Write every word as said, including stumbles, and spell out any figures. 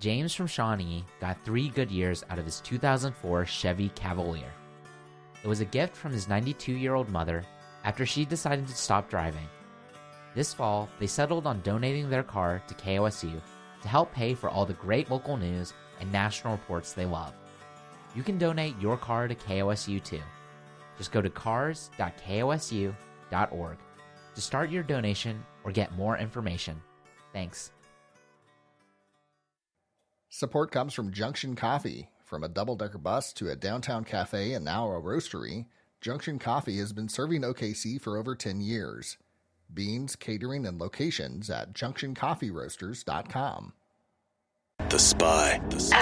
James from Shawnee got three good years out of his two thousand four Chevy Cavalier. It was a gift from his ninety-two-year-old mother after she decided to stop driving. This fall, they settled on donating their car to K O S U to help pay for all the great local news and national reports they love. You can donate your car to K O S U too. Just go to cars dot K O S U dot org to start your donation or get more information. Thanks. Support comes from Junction Coffee. From a double-decker bus to a downtown cafe and now a roastery, Junction Coffee has been serving O K C for over ten years. Beans, catering, and locations at junction coffee roasters dot com. The Spy. The Spy.